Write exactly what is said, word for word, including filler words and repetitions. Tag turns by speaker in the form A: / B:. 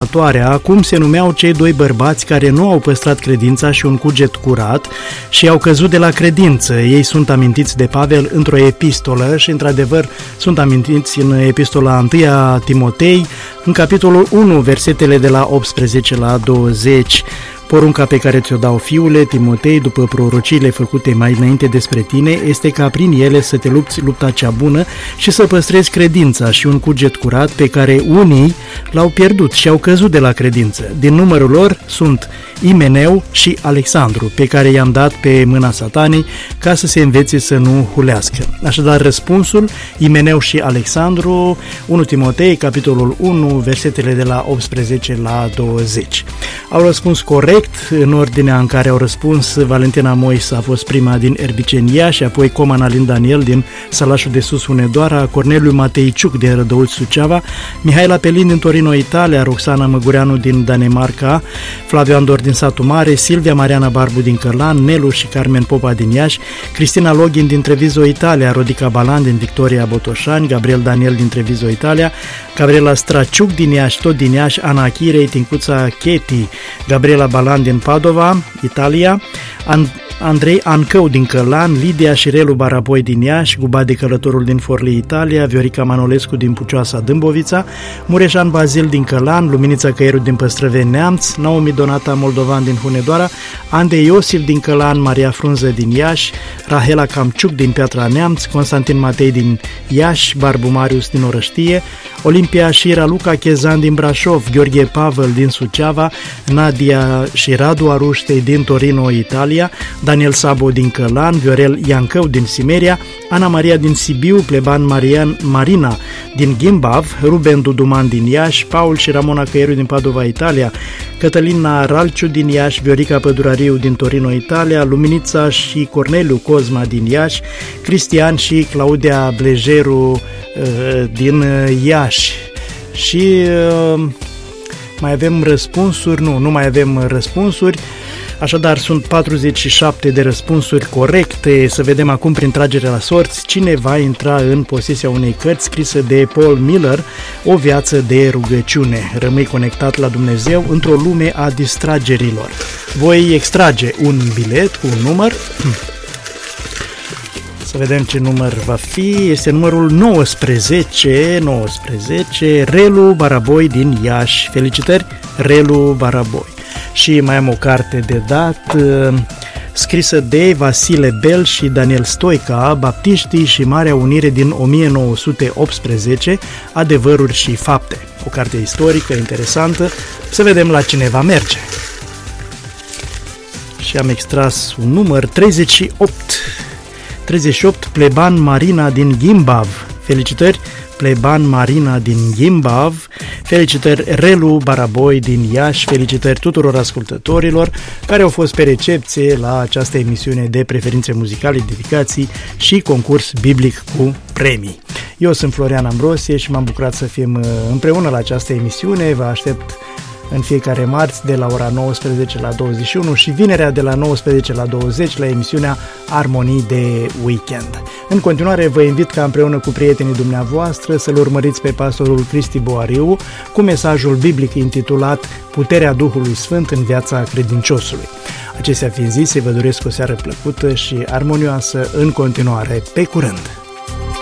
A: următoarea: cum se numeau cei doi bărbați care nu au păstrat credința și un cuget curat și au căzut de la credință. Ei sunt amintiți de Pavel într-o epistolă și, într-adevăr, sunt amintiți în epistola întâia Timotei, în capitolul unu, versetele de la optsprezece la douăzeci. Porunca pe care ți-o dau, fiule Timotei, după prorociile făcute mai înainte despre tine, este ca prin ele să te lupți lupta cea bună și să păstrezi credința și un cuget curat, pe care unii l-au pierdut și au căzut de la credință. Din numărul lor sunt Imeneu și Alexandru, pe care i-am dat pe mâna Satanei ca să se învețe să nu hulească. Așadar, răspunsul: Imeneu și Alexandru, unu Timotei, capitolul unu, versetele de la optsprezece la douăzeci. Au răspuns corect, în ordinea în care au răspuns. Valentina Mois a fost prima din Erbiceni Iași, apoi Coman Alin Daniel din Sălașul de Sus, Hunedoara, Corneliu Mateiciuc din Rădăuți, Suceava, Mihaela Pelin din Torino, Italia, Roxana Măgureanu din Danemarca, Flaviu Andor din Satu Mare, Silvia Mariana Barbu din Cărlan, Nelu și Carmen Popa din Iași, Cristina Login din Treviso, Italia, Rodica Balan din Victoria Botoșani, Gabriel Daniel din Treviso, Italia, Gabriela Straciuc din Iași, tot din Iași, Ana Achirei, Tincuța Cheti, Gabriela Balan din Padova, Italia, Andrei Ancău din Călan, Lidia și Relu Baraboi din Iași, Gubade Călătorul din Forli, Italia, Viorica Manolescu din Pucioasa, Dâmbovița, Mureșan Bazil din Călan, Luminița Căieru din Păstrăveni, Neamț, Naomi Donata Moldovan din Hunedoara, Andrei Iosif din Călan, Maria Frunză din Iași, Rahela Camciuc din Piatra Neamț, Constantin Matei din Iași, Barbu Marius din Orăștie, Olimpia și Raluca Chezan din Brașov, Gheorghe Pavel din Suceava, Nadia și Radu Aruștei din Torino, Italia, Daniel Sabo din Călan, Viorel Iancău din Simeria, Ana Maria din Sibiu, Pleban Marian Marina din Gimbav, Ruben Duduman din Iași, Paul și Ramona Căieru din Padova, Italia, Cătălina Ralciu din Iași, Viorica Pădurariu din Torino, Italia, Luminița și Corneliu Cozma din Iași, Cristian și Claudia Blejeru uh, din Iași. Și uh, mai avem răspunsuri? Nu, nu mai avem răspunsuri. Așadar, sunt patruzeci și șapte de răspunsuri corecte. Să vedem acum, prin tragere la sorți, cine va intra în posesia unei cărți scrisă de Paul Miller, O viață de rugăciune. Rămâi conectat la Dumnezeu într-o lume a distragerilor. Voi extrage un bilet cu un număr. Să vedem ce număr va fi. Este numărul nouăsprezece, nouăsprezece, Relu Baraboi din Iași. Felicitări, Relu Baraboi. Și mai am o carte de dat, scrisă de Vasile Bel și Daniel Stoica, Baptiștii și Marea Unire din o mie nouă sute optsprezece, Adevăruri și fapte. O carte istorică interesantă. Să vedem la cine va merge. Și am extras un număr treizeci și opt. treizeci și opt, Pleban Marina din Gimbav. Felicitări, Pleban Marina din Gimbav. Felicitări, Relu Baraboi din Iași. Felicitări tuturor ascultătorilor care au fost pe recepție la această emisiune de preferințe muzicale, dedicații și concurs biblic cu premii. Eu sunt Florian Ambrosie și m-am bucurat să fim împreună la această emisiune. Vă aștept în fiecare marți de la ora nouăsprezece la douăzeci și unu și vinerea de la nouăsprezece la douăzeci la emisiunea Armonii de Weekend. În continuare vă invit ca împreună cu prietenii dumneavoastră să-l urmăriți pe pastorul Cristi Boariu cu mesajul biblic intitulat Puterea Duhului Sfânt în viața credinciosului. Acestea fiind zise, vă doresc o seară plăcută și armonioasă în continuare. Pe curând!